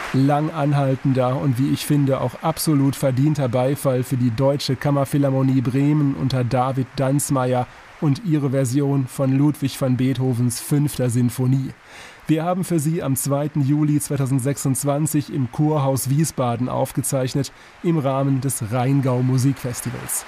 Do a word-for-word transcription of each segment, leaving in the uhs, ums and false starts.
Lang anhaltender und wie ich finde auch absolut verdienter Beifall für die Deutsche Kammerphilharmonie Bremen unter David Danzmeier und ihre Version von Ludwig van Beethovens Fünfter Sinfonie. Wir haben für Sie am zweiten Juli zweitausendsechsundzwanzig im Kurhaus Wiesbaden aufgezeichnet im Rahmen des Rheingau Musikfestivals.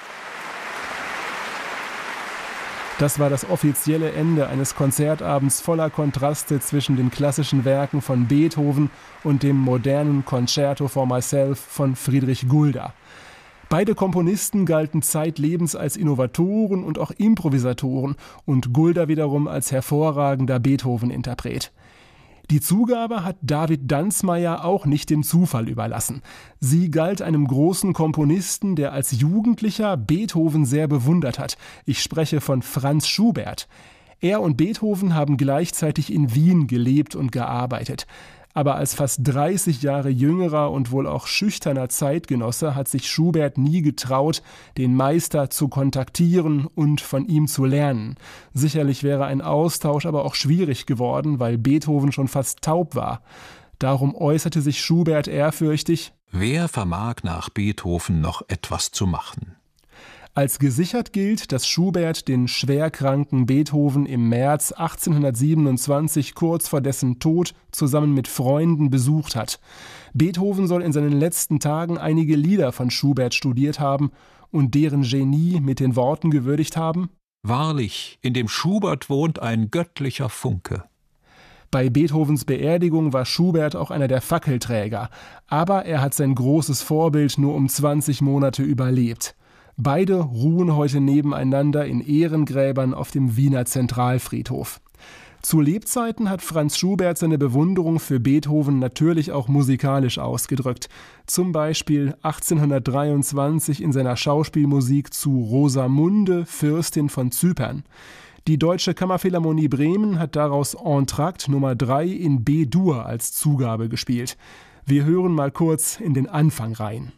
Das war das offizielle Ende eines Konzertabends voller Kontraste zwischen den klassischen Werken von Beethoven und dem modernen Concerto for Myself von Friedrich Gulda. Beide Komponisten galten zeitlebens als Innovatoren und auch Improvisatoren und Gulda wiederum als hervorragender Beethoven-Interpret. Die Zugabe hat David Danzmeier auch nicht dem Zufall überlassen. Sie galt einem großen Komponisten, der als Jugendlicher Beethoven sehr bewundert hat. Ich spreche von Franz Schubert. Er und Beethoven haben gleichzeitig in Wien gelebt und gearbeitet. Aber als fast dreißig Jahre jüngerer und wohl auch schüchterner Zeitgenosse hat sich Schubert nie getraut, den Meister zu kontaktieren und von ihm zu lernen. Sicherlich wäre ein Austausch aber auch schwierig geworden, weil Beethoven schon fast taub war. Darum äußerte sich Schubert ehrfürchtig: Wer vermag nach Beethoven noch etwas zu machen? Als gesichert gilt, dass Schubert den schwerkranken Beethoven im März achtzehnhundertsiebenundzwanzig kurz vor dessen Tod zusammen mit Freunden besucht hat. Beethoven soll in seinen letzten Tagen einige Lieder von Schubert studiert haben und deren Genie mit den Worten gewürdigt haben: Wahrlich, in dem Schubert wohnt ein göttlicher Funke. Bei Beethovens Beerdigung war Schubert auch einer der Fackelträger, aber er hat sein großes Vorbild nur um zwanzig Monate überlebt. Beide ruhen heute nebeneinander in Ehrengräbern auf dem Wiener Zentralfriedhof. Zu Lebzeiten hat Franz Schubert seine Bewunderung für Beethoven natürlich auch musikalisch ausgedrückt. Zum Beispiel achtzehnhundertdreiundzwanzig in seiner Schauspielmusik zu Rosamunde, Fürstin von Zypern. Die Deutsche Kammerphilharmonie Bremen hat daraus Entr'acte Nummer drei in B-Dur als Zugabe gespielt. Wir hören mal kurz in den Anfang rein.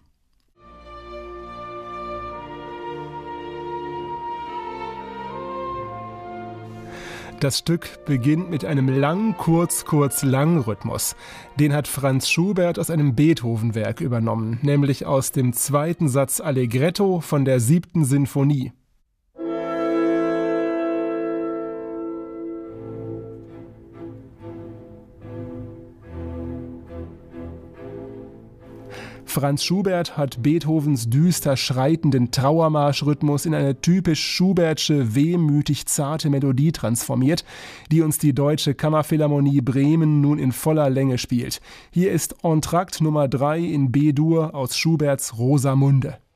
Das Stück beginnt mit einem Lang-Kurz-Kurz-Lang-Rhythmus. Den hat Franz Schubert aus einem Beethoven-Werk übernommen, nämlich aus dem zweiten Satz Allegretto von der siebten Sinfonie. Franz Schubert hat Beethovens düster schreitenden Trauermarschrhythmus in eine typisch Schubertsche, wehmütig zarte Melodie transformiert, die uns die Deutsche Kammerphilharmonie Bremen nun in voller Länge spielt. Hier ist Entr'acte Nummer drei in B-Dur aus Schuberts Rosamunde.